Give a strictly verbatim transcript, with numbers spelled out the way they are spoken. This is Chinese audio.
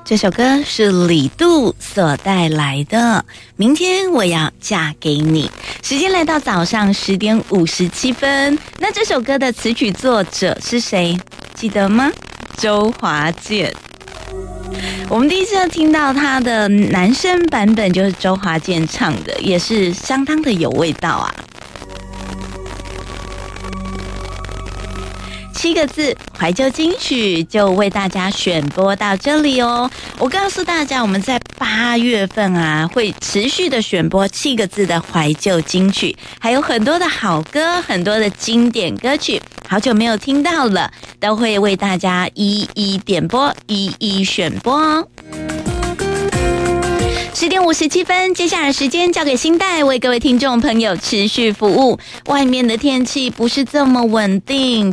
这首歌是李杜所带来的《明天我要嫁给你》。时间来到早上十点五十七分。那这首歌的词曲作者是谁？记得吗？周华健。我们第一次听到他的男生版本就是周华健唱的，也是相当的有味道啊。七个字怀旧金曲就为大家选播到这里哦。我告诉大家，我们在八月份啊会持续的选播七个字的怀旧金曲，还有很多的好歌，很多的经典歌曲，好久没有听到了，都会为大家一一点播，一一选播哦。十点五十七分，接下来时间交给新代为各位听众朋友持续服务。外面的天气不是这么稳定，